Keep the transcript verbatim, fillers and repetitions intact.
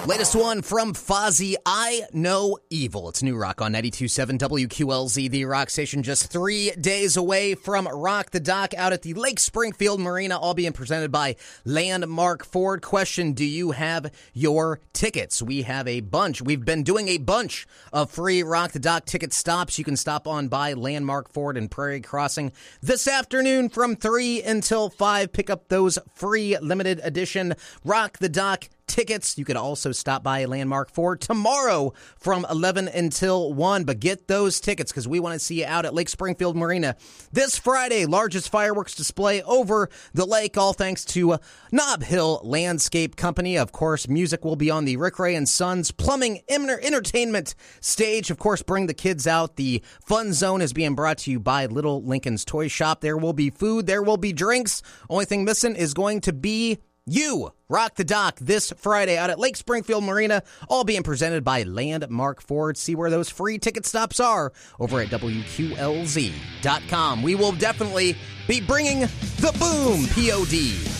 Latest one from Fozzy, I Know Evil. It's New Rock on ninety-two point seven W Q L Z, the rock station, just three days away from Rock the Dock out at the Lake Springfield Marina, all being presented by Landmark Ford. Question, do you have your tickets? We have a bunch. We've been doing a bunch of free Rock the Dock ticket stops. You can stop on by Landmark Ford and Prairie Crossing this afternoon from three until five. Pick up those free limited edition Rock the Dock tickets. You could also stop by Landmark Ford tomorrow from eleven until one, but get those tickets because we want to see you out at Lake Springfield Marina this Friday. Largest fireworks display over the lake, all thanks to Nob Hill Landscape Company. Of course, music will be on the Rick Ray and Sons Plumbing Entertainment stage. Of course, bring the kids out. The Fun Zone is being brought to you by Little Lincoln's Toy Shop. There will be food. There will be drinks. Only thing missing is going to be you. Rock the Dock this Friday out at Lake Springfield Marina, all being presented by Landmark Ford. See where those free ticket stops are over at W Q L Z dot com. We will definitely be bringing the boom, P O D.